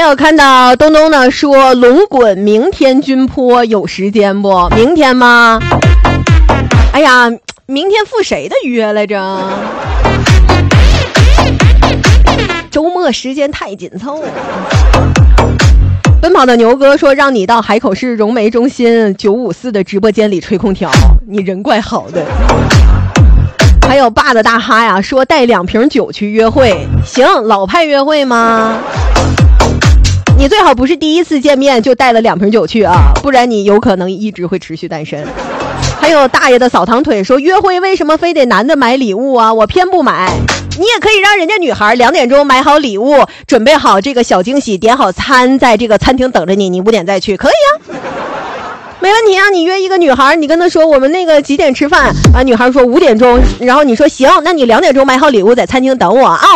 有看到东东呢说龙滚明天军坡有时间不？明天吗？哎呀，明天赴谁的约来着？周末时间太紧凑了。奔跑的牛哥说让你到海口市融媒中心954的直播间里吹空调，你人怪好的。还有爸的大哈呀说带2瓶酒去约会，行，老派约会吗？你最好不是第一次见面就带了2瓶酒去啊，不然你有可能一直会持续单身。还有大爷的扫堂腿说约会为什么非得男的买礼物啊？我偏不买。你也可以让人家女孩2点钟买好礼物，准备好这个小惊喜，点好餐，在这个餐厅等着你，你5点再去，可以啊，没问题啊。你约一个女孩，你跟她说我们那个几点吃饭啊？女孩说5点钟，然后你说行，那你2点钟买好礼物在餐厅等我啊。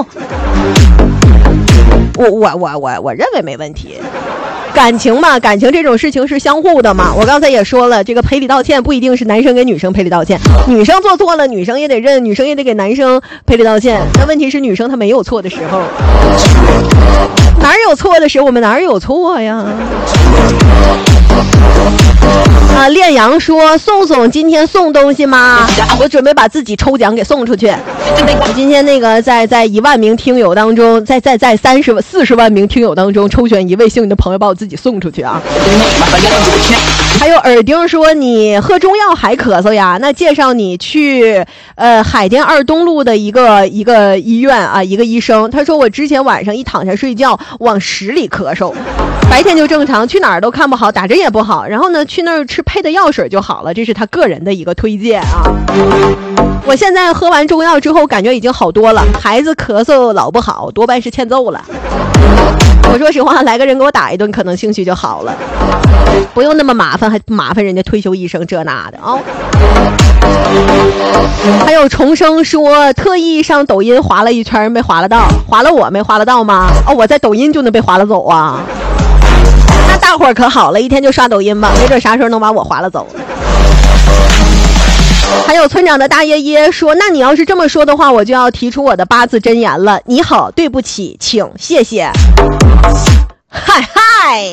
我认为没问题。感情嘛，感情这种事情是相互的嘛。我刚才也说了，这个赔礼道歉不一定是男生给女生赔礼道歉，女生做错了，女生也得认，女生也得给男生赔礼道歉。但问题是女生她没有错的时候，哪有错的时候？我们哪有错呀？啊，炼阳说宋宋今天送东西吗？我准备把自己抽奖给送出去。我今天那个在1万名听友当中，在40万名听友当中抽选一位幸运的朋友，把我自己送出去啊。还有耳钉说你喝中药还咳嗽呀？那介绍你去海淀2东路的一个医院啊，一个医生，他说我之前晚上一躺下睡觉往屎里咳嗽，白天就正常，去哪儿都看不好，打针也不好，然后呢去那儿吃配的药水就好了，这是他个人的一个推荐啊。我现在喝完中药之后感觉已经好多了，孩子咳嗽老不好，多半是欠揍了。我说实话，来个人给我打一顿，可能兴趣就好了，不用那么麻烦，还麻烦人家退休医生这那的啊。还有重生说特意上抖音滑了一圈没滑了到，滑了我没滑了到吗？哦，我在抖音就能被滑了走啊？那大伙儿可好了，一天就刷抖音吧，没准啥时候能把我滑了走。还有村长的大爷爷说，那你要是这么说的话，我就要提出我的8字真言了。你好，对不起，请，谢谢。嗨嗨，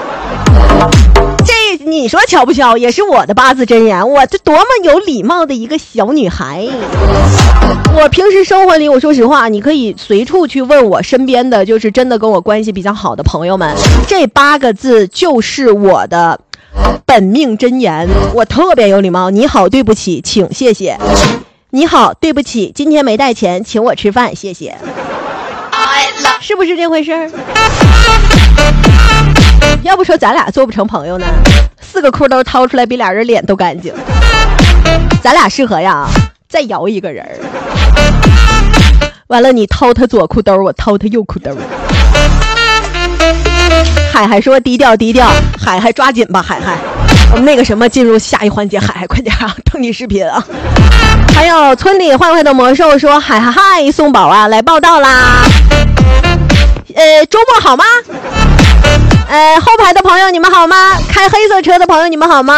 这你说巧不巧，也是我的8字真言。我这多么有礼貌的一个小女孩。我平时生活里，我说实话，你可以随处去问我身边的就是真的跟我关系比较好的朋友们，这8个字就是我的本命真言。我特别有礼貌，你好，对不起，请，谢谢。你好，对不起，今天没带钱，请我吃饭，谢谢。是不是这回事儿？要不说咱俩做不成朋友呢，4个裤兜掏出来比俩人脸都干净。咱俩适合呀，再摇一个人，完了你掏他左裤兜，我掏他右裤兜。海海说低调低调，海海抓紧吧，海海，我们那个什么进入下一环节，海海快点啊，等你视频啊。还有村里坏坏的魔兽说海海嗨，宋宝啊来报道啦。周末好吗？后排的朋友你们好吗？开黑色车的朋友你们好吗？